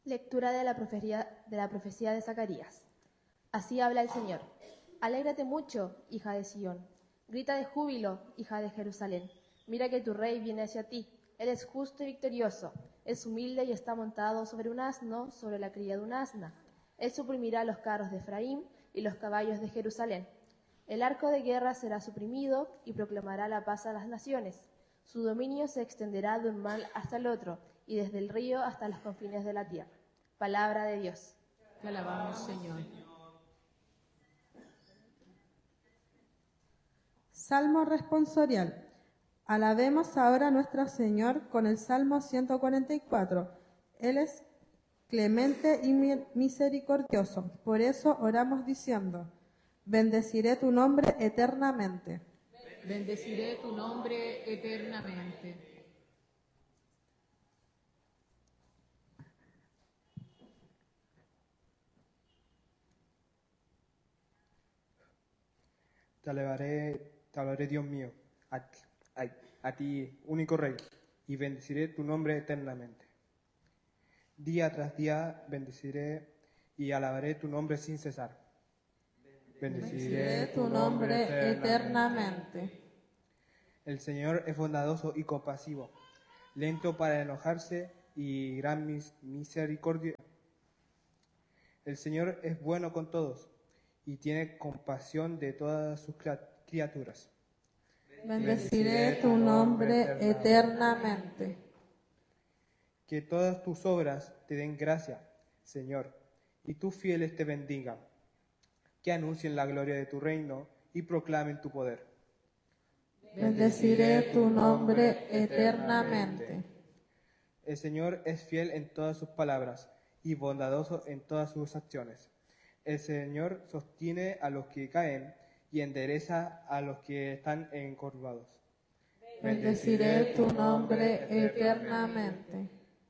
Lectura de la profecía de Zacarías. Así habla el Señor. Alégrate mucho, hija de Sión. Grita de júbilo, hija de Jerusalén. Mira que tu rey viene hacia ti. Él es justo y victorioso. Es humilde y está montado sobre un asno, sobre la cría de un asna. Él suprimirá los carros de Efraín y los caballos de Jerusalén. El arco de guerra será suprimido y proclamará la paz a las naciones. Su dominio se extenderá de un mar hasta el otro, y desde el río hasta los confines de la tierra. Palabra de Dios. Te alabamos, Señor. Salmo responsorial. Alabemos ahora a nuestro Señor con el Salmo 144. Él es clemente y misericordioso. Por eso oramos diciendo: bendeciré tu nombre eternamente. Bendeciré tu nombre eternamente. Te alabaré, Dios mío, a ti, único Rey, y bendeciré tu nombre eternamente. Día tras día bendeciré y alabaré tu nombre sin cesar. Bendeciré tu nombre eternamente. El Señor es bondadoso y compasivo, lento para enojarse y gran misericordia. El Señor es bueno con todos y tiene compasión de todas sus criaturas. Bendeciré tu nombre eternamente. Que todas tus obras te den gracia, Señor, y tus fieles te bendigan. Que anuncien la gloria de tu reino y proclamen tu poder. Bendeciré tu nombre eternamente. El Señor es fiel en todas sus palabras y bondadoso en todas sus acciones. El Señor sostiene a los que caen y endereza a los que están encorvados. Bendeciré tu nombre eternamente.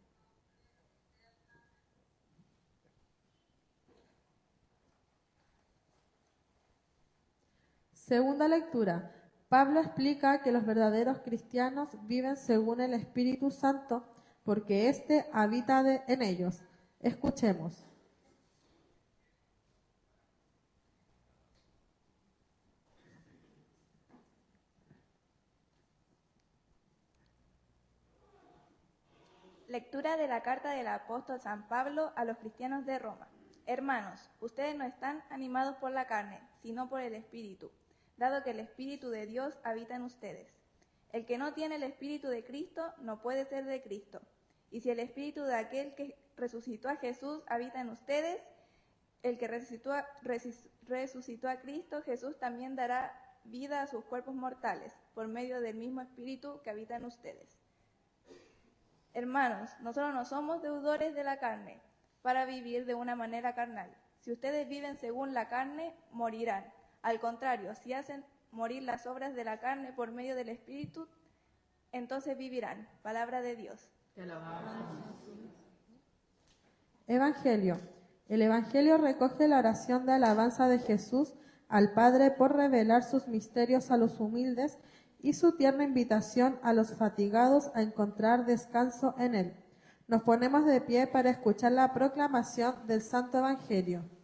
Segunda lectura. Pablo explica que los verdaderos cristianos viven según el Espíritu Santo porque éste habita en ellos. Escuchemos. Lectura de la carta del apóstol San Pablo a los cristianos de Roma. Hermanos, ustedes no están animados por la carne, sino por el Espíritu, dado que el Espíritu de Dios habita en ustedes. El que no tiene el Espíritu de Cristo no puede ser de Cristo. Y si el Espíritu de aquel que resucitó a Jesús habita en ustedes, el que resucitó a Cristo, Jesús también dará vida a sus cuerpos mortales, por medio del mismo Espíritu que habita en ustedes. Hermanos, nosotros no somos deudores de la carne, para vivir de una manera carnal. Si ustedes viven según la carne, morirán. Al contrario, si hacen morir las obras de la carne por medio del Espíritu, entonces vivirán. Palabra de Dios. Te alabamos. Evangelio. El Evangelio recoge la oración de alabanza de Jesús al Padre por revelar sus misterios a los humildes y su tierna invitación a los fatigados a encontrar descanso en Él. Nos ponemos de pie para escuchar la proclamación del Santo Evangelio.